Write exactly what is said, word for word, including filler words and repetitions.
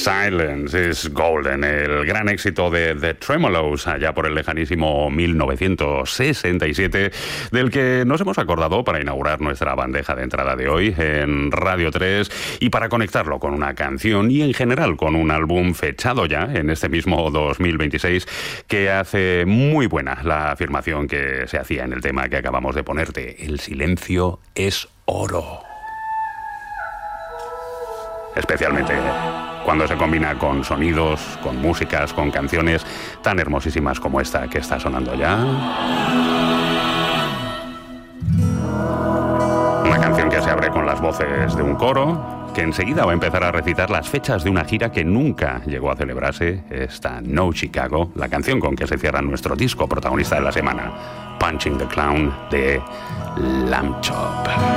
Silence is Golden, el gran éxito de The Tremolos allá por el lejanísimo mil novecientos sesenta y siete, del que nos hemos acordado para inaugurar nuestra bandeja de entrada de hoy en Radio tres y para conectarlo con una canción y en general con un álbum fechado ya en este mismo dos mil veintiséis, que hace muy buena la afirmación que se hacía en el tema que acabamos de ponerte: el silencio es oro. Especialmente cuando se combina con sonidos, con músicas, con canciones tan hermosísimas como esta que está sonando ya. Una canción que se abre con las voces de un coro que enseguida va a empezar a recitar las fechas de una gira que nunca llegó a celebrarse, esta No Chicago, la canción con que se cierra nuestro disco protagonista de la semana, Punching the Clown de Lamb Chop.